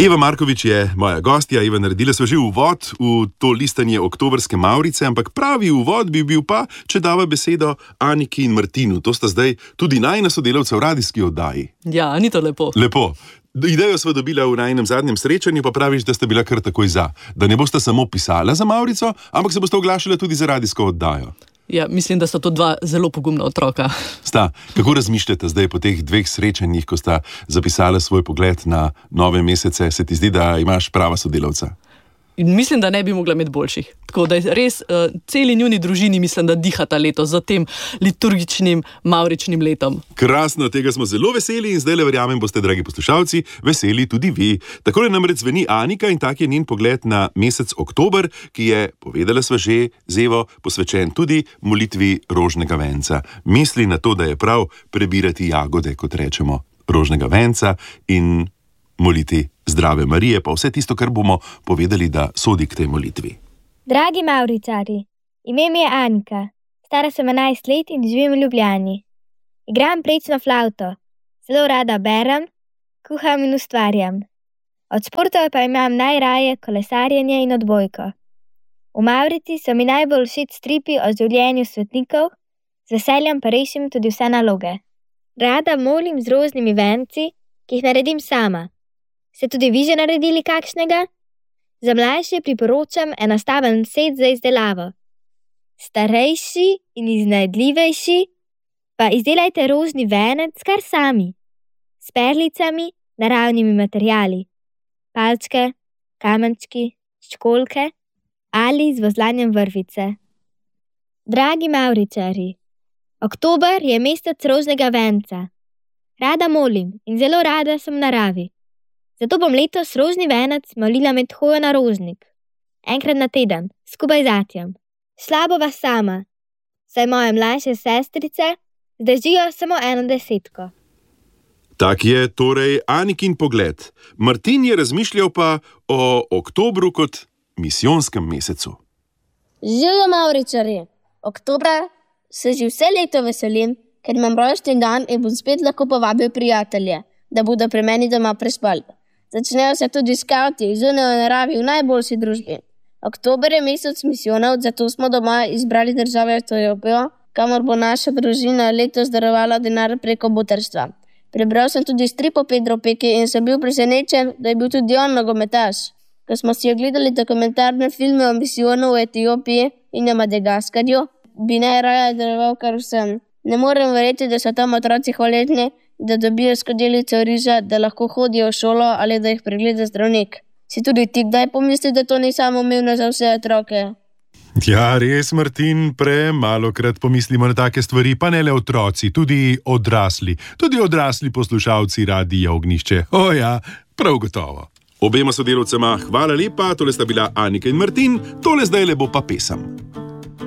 Eva Markovič je moja gostja. Eva, naredila sva že uvod v to listanje oktobrske Mavrice, ampak pravi uvod bi bil pa, če dava besedo Aniki in Martinu. To sta zdaj tudi najina sodelavca v radijski oddaji. Ja, ni to lepo? Lepo. Idejo sva dobila v najinem zadnjem srečanju, pa praviš, da sta bila kar takoj za. Da ne bosta samo pisala za Mavrico, ampak se bosta oglašala tudi za radijsko oddajo. Ja, mislim, da sta to dva zelo pogumna otroka. Sta. Kako razmišljate zdaj po teh dveh srečanjih, ko sta zapisala svoj pogled na nove mesece? Se ti zdi, da imaš prava sodelavca? In mislim, da ne bi mogla imeti boljših. Tako da res celi njuni družini mislim, da dihata letos za tem liturgičnim mavričnim letom. Krasno, tega smo zelo veseli in zdaj le verjamem, boste, dragi poslušalci, veseli tudi vi. Takole namreč zveni Anika in tak je njen pogled na mesec oktober, ki je, povedala sva že, z Evo, posvečen tudi molitvi rožnega venca. Misli na to, da je prav prebirati jagode, kot rečemo, rožnega venca in moliti Zdrave Marije, pa vse tisto, kar bomo povedali, da sodi k tej molitvi. Dragi Mavricari, ime mi je Anika, stara sem 11 let in živim v Ljubljani. Igram prečno flavto, zelo rada berem, kuham in ustvarjam. Od športov pa imam najraje kolesarjenje in odbojko. V Mavrici so mi najbolj všeč stripi o življenju svetnikov, z veseljem pa rešim tudi vse naloge. Rada molim z rožnimi venci, ki jih naredim sama. Ste tudi vi že naredili kakšnega? Za mlajše priporočam enostaven set za izdelavo. Starejši in iznajdljivejši pa izdelajte rožni venec kar sami, s perlicami, naravnimi materiali, palčke, kamenčki, školjke ali z vozlanjem vrvice. Dragi Mavričari, oktober je mesec rožnega venca. Rada molim in zelo rada sem v naravi. Zato bom letos rožni venec molila med hojo na Rožnik. Enkrat na teden, skupaj z atjem. Šla bova sama, saj moje mlajše sestrice zdržijo samo 1/10. Tak je torej Anikin pogled. Martin je razmišljal pa o oktobru kot misijonskem mesecu. Živjo Mavričari! Oktobra se že vse leto veselim, ker imam rojstni dan in bom spet lahko povabil prijatelje, da bodo pri meni doma prespali. Začnejo se tudi skavti, zunaj v naravi v najboljši družbi. Oktober je mesec misijonov, zato smo doma izbrali državo Etiopijo, kamor bo naša družina letos darovala denar preko botrstva. Prebral sem tudi strip o Pedro Peki in sem bil presenečen, da je bil tudi on nogometaš. Ko smo si ogledali dokumentarne filme o misijonu v Etiopiji in na Madagaskarju, bi najraje daroval kar vsem. Ne morem verjeti, da so tam otroci hvaležni, da dobijo skodelico riža, da lahko hodijo v šolo ali da jih pregleda zdravnik. Si tudi ti kdaj pomisli, da to ni samoumevno za vse otroke? Ja, res, Martin, premalokrat pomislimo na take stvari, pa ne le otroci, tudi odrasli. Tudi odrasli poslušalci Radija Ognjišče. O ja, prav gotovo. Obema sodelavcema hvala lepa, tole sta bila Anika in Martin, tole zdaj le bo pa pesem.